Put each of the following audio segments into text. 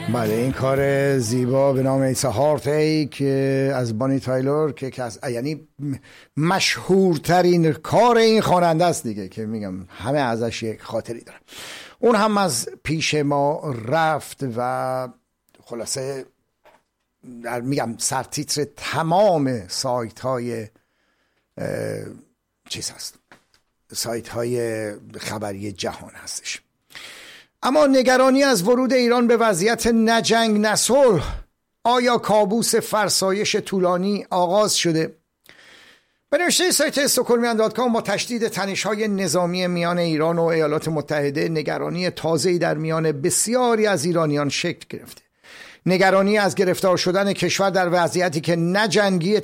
بله، این کار زیبا به نام ایتس هارت ایک از بانی تایلور که از یعنی مشهورترین کار این خواننده است دیگه، که میگم همه ازش یک خاطری دارن. اون هم از پیش ما رفت و خلاصه در میگم سرتیتر تمام سایت های چیز هست، سایت های خبری جهان هستش. اما نگرانی از ورود ایران به وضعیت نه جنگ نه صلح، آیا کابوس فرسایش طولانی آغاز شده؟ به نوشته سایت استکهلمیان.com با تشدید تنش‌های نظامی میان ایران و ایالات متحده، نگرانی تازه‌ای در میان بسیاری از ایرانیان شکل گرفته. نگرانی از گرفتار شدن کشور در وضعیتی که نه جنگی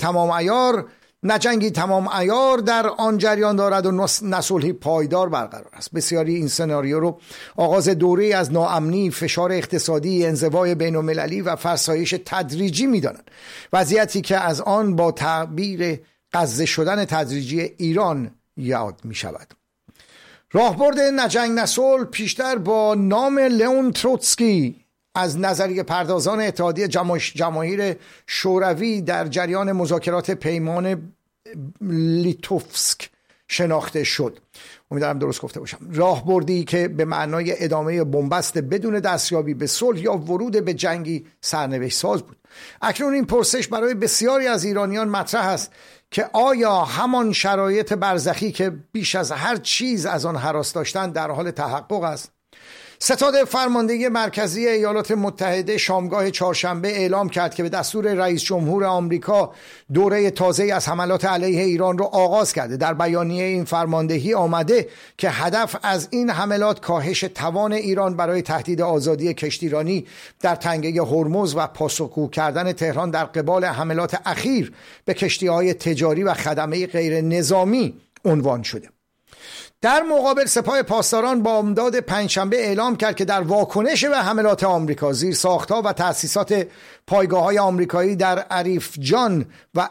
تمام عیار در آن جریان دارد و نه صلحی پایدار برقرار است. بسیاری این سناریو رو آغاز دوره‌ای از ناامنی، فشار اقتصادی، انزوای بین‌المللی و فرسایش تدریجی می‌دانند. وضعیتی که از آن با تعبیر غزه شدن تدریجی ایران یاد می‌شود. راهبرد نه جنگ نه صلح پیشتر با نام لئون تروتسکی از نظریه پردازان اتحادیه جماهیر شوروی در جریان مذاکرات پیمان لیتوفسک شناخته شد. امیدوارم درست گفته باشم. راهبردی که به معنای ادامه بنبست بدون دستیابی به صلح یا ورود به جنگی سرنوشت ساز بود. اکنون این پرسش برای بسیاری از ایرانیان مطرح است که آیا همان شرایط برزخی که بیش از هر چیز از آن هراس داشتند در حال تحقق است؟ ستاد فرماندهی مرکزی ایالات متحده شامگاه چهارشنبه اعلام کرد که به دستور رئیس جمهور آمریکا دوره تازه‌ای از حملات علیه ایران را آغاز کرده. در بیانیه این فرماندهی آمده که هدف از این حملات کاهش توان ایران برای تهدید آزادی کشتیرانی در تنگه هرمز و پاسخگو کردن تهران در قبال حملات اخیر به کشتی‌های تجاری و خدمه غیر نظامی عنوان شده. در مقابل سپاه پاسداران با امداد پنجشنبه اعلام کرد که در واکنش به حملات آمریکا، زیرساخت‌ها و تأسیسات پایگاه‌های آمریکایی در عریف جان و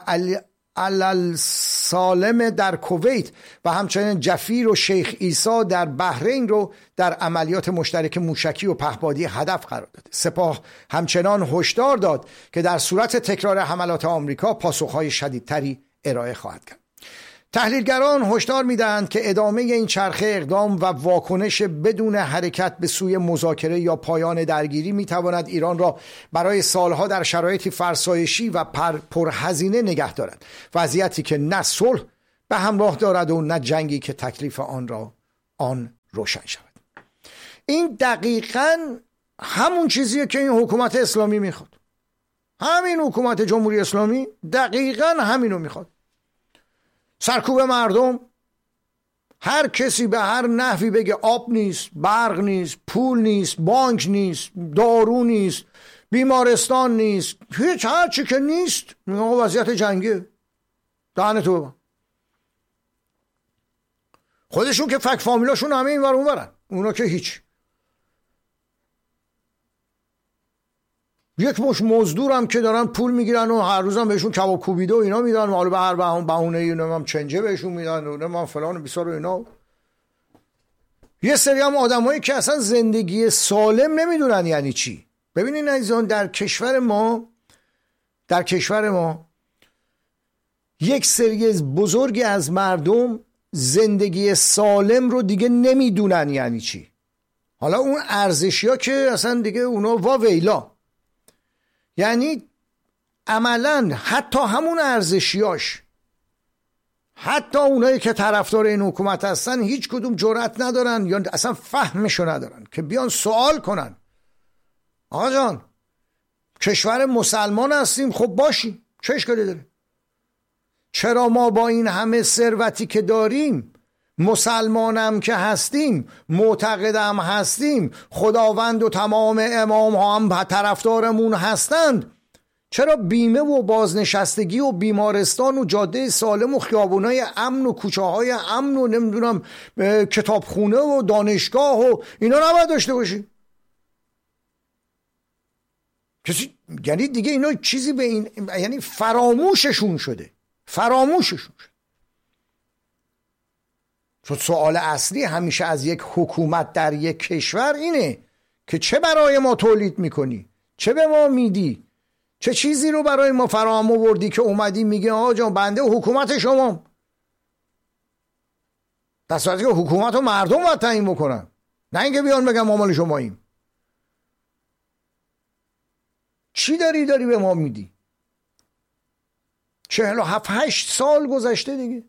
السالم در کویت و همچنین جفیر و شیخ عیسی در بحرین رو در عملیات مشترک موشکی و پهپادی هدف قرار داد. سپاه همچنان هشدار داد که در صورت تکرار حملات آمریکا پاسخ‌های شدیدتری ارائه خواهد کرد. تحلیلگران هشدار می‌دهند که ادامه این چرخه اقدام و واکنش بدون حرکت به سوی مذاکره یا پایان درگیری می‌تواند ایران را برای سالها در شرایطی فرسایشی و پرهزینه نگه دارد، وضعیتی که نه صلح به همراه دارد و نه جنگی که تکلیف آن روشن شود. این دقیقاً همون چیزیه که این حکومت اسلامی میخواد. همین حکومت جمهوری اسلامی دقیقاً همینو میخواد. سرکوب مردم، هر کسی به هر نحوی بگه آب نیست، برق نیست، پول نیست، بانک نیست، دارو نیست، بیمارستان نیست، هیچ هرچی که نیست، وضعیت جنگیه. دهنتو ببن. خودشون که فک فامیلاشون همه این ور اون ورن، اونا که هیچ. یک مش مزدور هم که دارن پول میگیرن و هر روزم بهشون کباب کوبیده و اینا میدن، حالا به هر بهونه اینا هم چنجه بهشون میدن و من فلان و بیسار و اینا. یه سری هم آدمایی که اصلا زندگی سالم نمیدونن یعنی چی. ببینین عزیزان، در کشور ما یک سری بزرگی از مردم زندگی سالم رو دیگه نمیدونن یعنی چی. حالا اون ارزشیا که اصلا دیگه اونا واویلا، یعنی عملاً حتی همون ارزشیاش، حتی اونایی که طرفدار این حکومت هستن هیچ کدوم جرأت ندارن یا اصلا فهمشو ندارن که بیان سوال کنن. آقا جان، کشور مسلمان هستیم، خب باشیم، چه اشکالی داره؟ چرا ما با این همه ثروتی که داریم، مسلمانم که هستیم، معتقدم هستیم، خداوند و تمام امام ها هم طرفدارمون هستند، چرا بیمه و بازنشستگی و بیمارستان و جاده سالم و خیابونای امن و کوچه های امن و نمیدونم کتابخونه و دانشگاه و اینا نباید داشته باشیم؟ کسی یعنی دیگه اینا چیزی به این، یعنی فراموششون شده. چون سوال اصلی همیشه از یک حکومت در یک کشور اینه که چه برای ما تولید میکنی؟ چه به ما میدی؟ چه چیزی رو برای ما فراهم آوردی که اومدی میگه آقا جان بنده حکومت شما، در صورتی که حکومت رو مردم باید تعیین بکنن، نه اینکه بیان بگم ما مال شماییم. چی داری به ما میدی؟ 47-8 سال گذشته دیگه،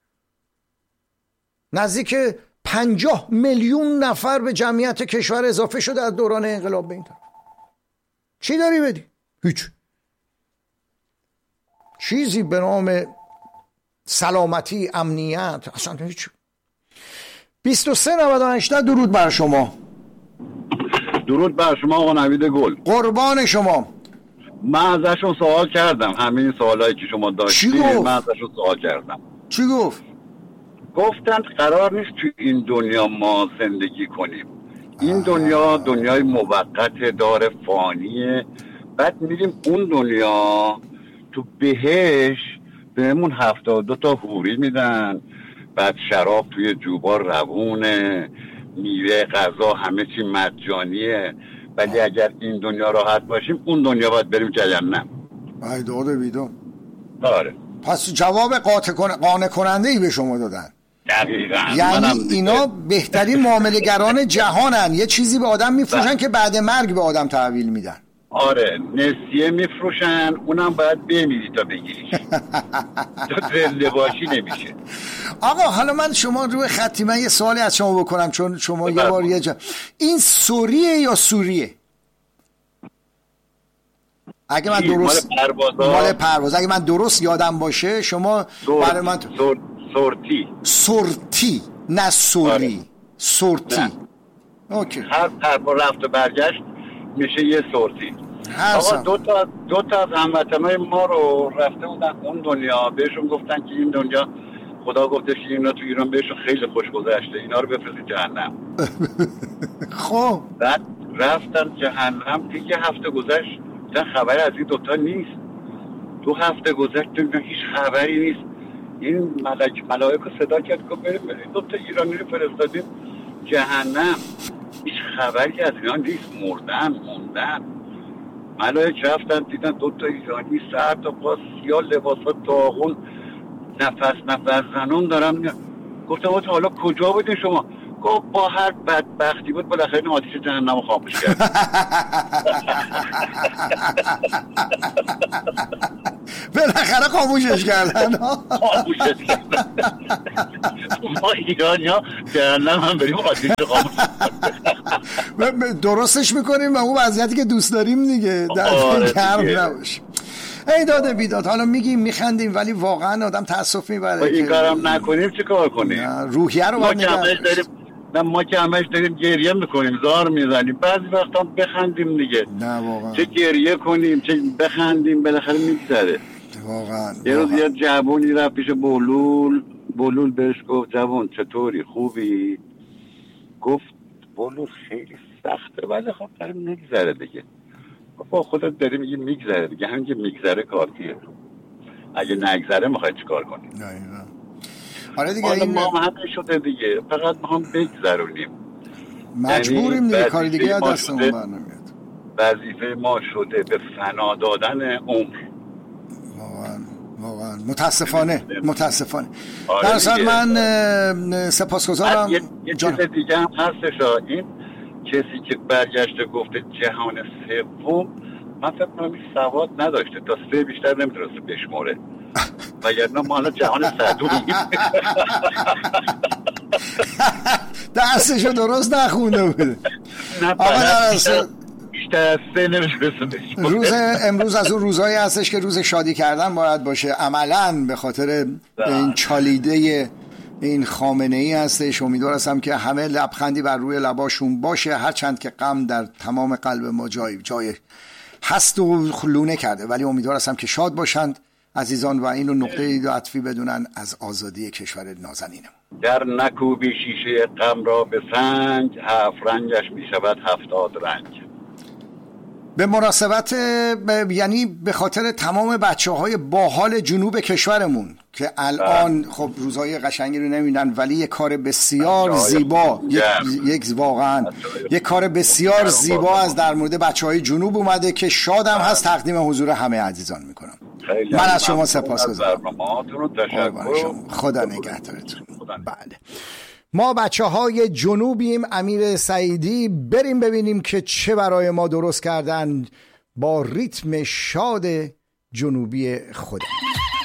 نزدیک 50 میلیون نفر به جمعیت کشور اضافه شده از دوران انقلاب به این طرف. چی داری بدی؟ هیچ. چیزی به نام سلامتی، امنیت، اصلا هیچ. 2398 درود بر شما. درود بر شما آقا نوید گل. قربان شما. من ازشون سوال کردم، همین سوالایی که شما داشتید من ازشون سوال کردم. چی گفت؟ گفتن قرار نیست تو این دنیا ما زندگی کنیم، این دنیا دنیای موقت داره، فانیه، بعد میریم اون دنیا تو بهش بهمون 72 تا حوری میدن، بعد شراب توی جوبا روونه، میوه غذا همه چی مجانیه، ولی اگر این دنیا راحت باشیم اون دنیا باید بریم جهنم. ای داده بیدون. آره. پس جواب قانع کننده ای به شما دادن. دقیقاً. یعنی اینا بهترین معامله‌گران جهانن، یه چیزی به آدم میفروشن که بعد مرگ به آدم تحویل میدن. آره، نسیه میفروشن، اونم باید بمیری تا بگیریش. تو زنده باشی نمیشه. آقا حالا من شما روی خطی، من یه سوالی از شما بکنم چون شما یه بار این سوریه یا سوریه؟ اگه من درست مال پرواز اگه من درست یادم باشه شما برای من سورتی نه سوری. آره. سورتی نه. اوکی. هر پرواز رفت و برگشت میشه یه سورتی. آقا دو تا از هموطنای ما رو رفته بودن اون دنیا، بهشون گفتن که این دنیا خدا گفته که اینا تو ایران بهشون خیلی خوش گذشته، اینا رو بفرستید جهنم. خب بعد رفتن جهنم، دیگه هفته گذشت خبری از این دوتا نیست، 2 هفته گذشت هیچ خبری نیست. این ملائک رو صدا کرد که بریم 2 تا ایرانی رو فرستادیم جهنم، هیچ خبری از اینا نیست، موندن. ملائک رفتن دیدن 2 تا ایرانی سر تا پا سیاه، لباسات داغون، نفس زنون دارن. گفتم تا حالا کجا بودین شما؟ گفت با هر بدبختی بود بالاخره این آتیش جهنم رو خاموش کرد. بالاخره خاموشش کردن. ما ایرانی ها جهنم هم بریم آتیش رو خاموش درستش میکنیم و اون وضعیتی که دوست داریم دیگه، در گرم نباشیم. ای داده بیداد، حالا میگیم میخندیم ولی واقعا آدم تأسف میبره. این کارم نکنیم چه کار کنیم؟ روحیه رو باید ما که همش داریم گریه میکنیم، زار میزنیم، بعضی وقتا بخندیم دیگه. نه واقعا. چه گریه کنیم چه بخندیم، بالاخره میگذره. واقعا. یه روز یه جوونی رفت پیش بولول بهش گفت جوون چطوری، خوبی؟ گفت بولول خیلی سخته ولی خب داریم میگذره دیگه. با خودت داری میگی میگذره دیگه، همین که میگذره کافیه، اگه نگذره میخوای چیکار کنی؟ آره دیگه. این ما همه شده دیگه، فقط ما هم بگذرونیم، مجبوریم دیگه، کاری دیگه از دستمون برنمیاد. وظیفه ما شده به فنا دادن عمر. واقعا متاسفانه. در اصل من سپاسگزارم. یه چیز دیگه هم هستش، این کسی که برگشته گفته جهان سوم، من فکر کنم این سواد نداشته، تا 3 بیشتر نمیتونسته بشموره، وگرنه ما الان جهان صدومیم. درسشو درست نخونده بوده. بیشتر از 3 نمیتونسته بشموره. امروز از اون روزهایی هستش که روز شادی کردن باید باشه، عملاً به خاطر این چالیده این خامنه‌ای هستش. امیدوار هستم که همه لبخندی بر روی لباشون باشه، هرچند که غم در تمام قلب ما جای هست و خلونه کرده، ولی امیدوار هستم که شاد باشند عزیزان و اینو نقطه عطفی بدونن از آزادی کشور نازنینم. در نکوبی شیشه غم را به سنگ، 7 رنگش می شود 70 رنگ. به مناسبت یعنی به خاطر تمام بچه‌های باحال جنوب کشورمون که الان خب روزهای قشنگی رو نمیدن، ولی یک کار بسیار زیبا، واقعا یک کار بسیار زیبا از در مورد بچه‌های جنوب اومده که شادم هست تقدیم حضور همه عزیزان میکنم. من از شما سپاسگزارم. خدا نگهدارتون. بله، ما بچه‌های جنوبیم. امیر سعیدی، بریم ببینیم که چه برای ما درست کردن با ریتم شاد جنوبی خودمون.